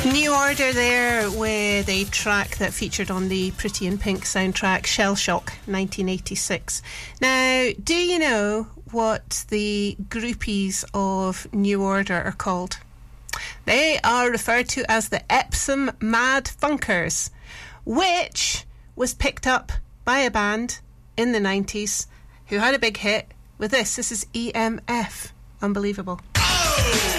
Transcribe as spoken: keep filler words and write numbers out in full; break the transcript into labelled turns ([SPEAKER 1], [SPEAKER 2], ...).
[SPEAKER 1] New Order there with a track that featured on the Pretty in Pink soundtrack, Shell Shock, nineteen eighty-six. Now, do you know what the groupies of New Order are called? They are referred to as the Epsom Mad Funkers, which was picked up by a band in the nineties who had a big hit with this. This is E M F. Unbelievable.